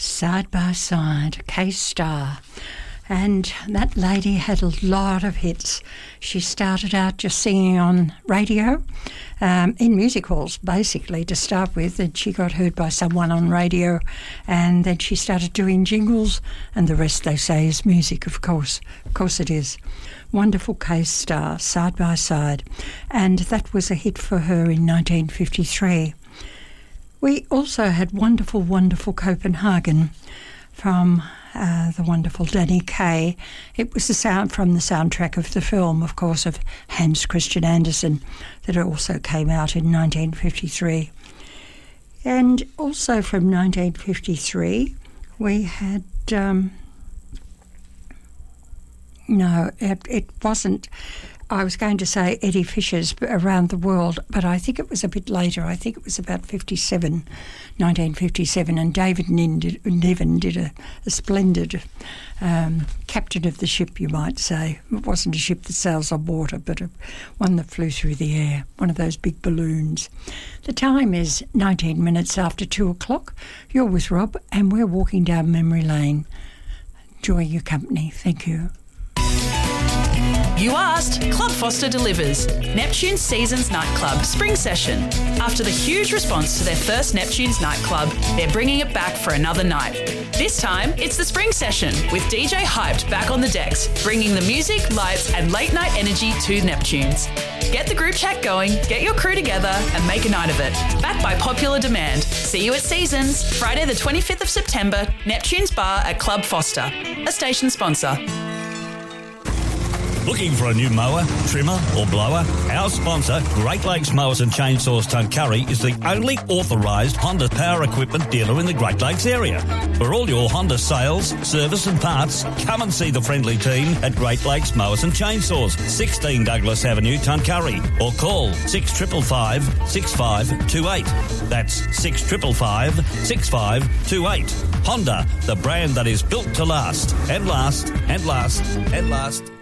Side by Side, K-Star. And that lady had a lot of hits. She started out just singing on radio, in music halls, basically, to start with. And she got heard by someone on radio. And then she started doing jingles. And the rest, they say, is music, of course. Of course it is. Wonderful K-Star, Side by Side. And that was a hit for her in 1953. We also had Wonderful, Wonderful Copenhagen from the wonderful Danny Kaye. It was the sound from the soundtrack of the film, of course, of Hans Christian Andersen, that also came out in 1953. And also from 1953, we had... it wasn't... I was going to say Eddie Fisher's Around the World, but I think it was a bit later. I think it was about 1957, and David Niven did a splendid captain of the ship, you might say. It wasn't a ship that sails on water, but one that flew through the air, one of those big balloons. The time is 19 minutes after 2 o'clock. You're with Rob, and we're walking down memory lane. Enjoy your company. Thank you. You asked, Club Foster delivers. Neptune's Seasons Nightclub Spring Session. After the huge response to their first Neptune's Nightclub, they're bringing it back for another night. This time, it's the Spring Session, with DJ Hyped back on the decks, bringing the music, lights and late night energy to Neptune's. Get the group chat going, get your crew together and make a night of it. Backed by popular demand. See you at Seasons, Friday the 25th of September, Neptune's Bar at Club Foster, a station sponsor. Looking for a new mower, trimmer or blower? Our sponsor, Great Lakes Mowers and Chainsaws Tuncurry, is the only authorised Honda power equipment dealer in the Great Lakes area. For all your Honda sales, service and parts, come and see the friendly team at Great Lakes Mowers and Chainsaws, 16 Douglas Avenue, Tuncurry, or call 6555 6528. That's 6555 6528. Honda, the brand that is built to last, and last, and last, and last.